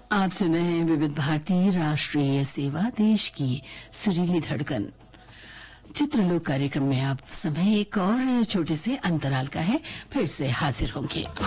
आप सुन रहे हैं विविध भारती राष्ट्रीय सेवा, देश की सुरीली धड़कन। चित्रलोक कार्यक्रम में आप समय एक और छोटे से अंतराल का है, फिर से हाजिर होंगे।